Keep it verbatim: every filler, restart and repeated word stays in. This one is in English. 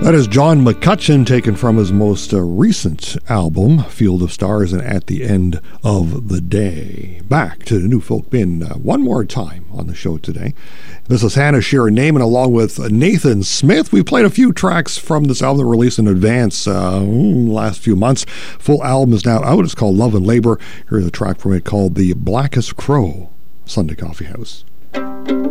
That is John McCutcheon, taken from his most uh, recent album, Field of Stars and At the End of the Day. Back to the New Folk Bin uh, one more time on the show today. This is Hannah Sharon Naiman along with Nathan Smith. We played a few tracks from this album that released in advance uh, last few months. Full album is now out. It's called Love and Labor. Here's a track from it called The Blackest Crow, Sunday Coffee House.